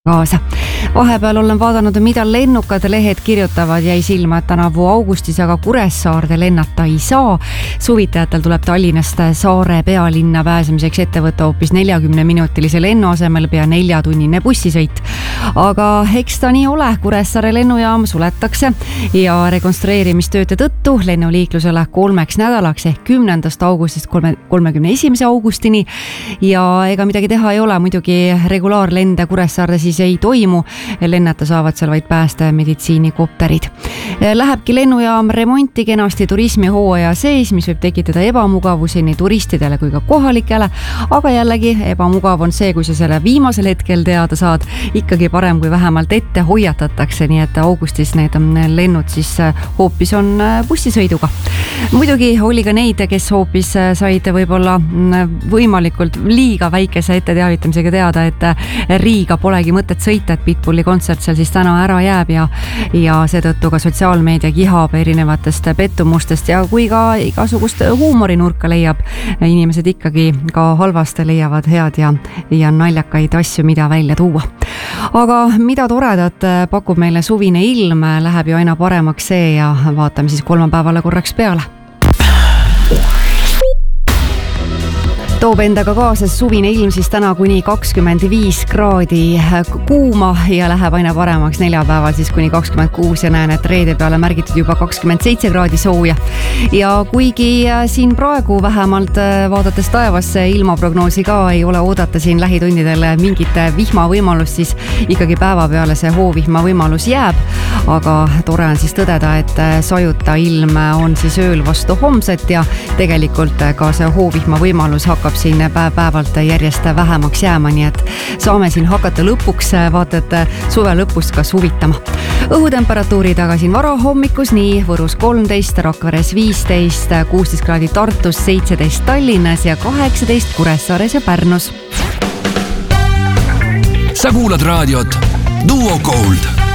kaasa. Vahepeal olen vaadanud, mida lennukad lehed kirjutavad, jäi silma, et tänavu augustis aga Kuressaarde lennata ei saa. Suvitajatel tuleb Tallinnast saare pealinna pääsemiseks ette võtta hoopis 40-minutilise lennu asemel pea 4-tunnine bussisõit. Aga eks ta nii ole, Kuressaare lennujaam suletakse ja rekonstrueerimistööde tõttu lennuliiklusele 3 nädalaks ehk 10. augustist 31. augustini. Ja ega midagi teha ei ole, muidugi regulaarlende Kuressaarde siis ei toimu, lennata saavad seal vaid pääste meditsiinikopterid. Lähebki lennujaam remonti kenasti turismihooaja sees, mis võib tekitada ebamugavusi nii turistidele kui ka kohalikele, aga jällegi ebamugav on see, kui sa selle viimasel hetkel teada saad, ikkagi parem kui vähemalt ette hoiatatakse, nii et augustis need lennud siis hoopis on bussisõiduga. Muidugi oli ka neid, kes hoopis said võib-olla võimalikult liiga väikese etteteavitamisega teada, et Riiga polegi mõtet sõita, et Pitbulli kontsert seal siis täna ära jääb ja seetõttu ka sotsiaalmeedia kihab erinevatest pettumustest ja kui ka igasugust huumorinurka leiab, inimesed ikkagi ka halvast leiavad head ja naljakaid asju, mida välja tuua. Aga mida toredat pakub meile suvine ilm, läheb ju aina paremaks see ja vaatame siis kolmapäevale korraks peale. Toob endaga kaasa suvine ilm siis täna kuni 25 kraadi kuuma ja läheb aina paremaks neljapäeval siis kuni 26 ja näen, et reede peale märgitud juba 27 kraadi sooja. Ja kuigi siin praegu vähemalt vaadates taevasse ilmaprognoosi ka ei ole oodata siin lähitundidel mingit vihma võimalust, siis ikkagi päeva peale see hoovihma võimalus jääb. Aga tore on siis tõdeda, et sajuta ilm on siis ööl vastu homset ja tegelikult ka see hoovihma võimalus hakkab siin päevalt järjest vähemaks jääma, nii et saame siin hakata lõpuks vaata, et suve lõpust ka suvitama. Õhutemperatuurid aga siin varahommikus, nii Võrus 13, Rakveres 15, 16 kraadi Tartus, 17 Tallinnas ja 18 Kuressaares ja Pärnus. Sa kuulad raadiot Duo Gold.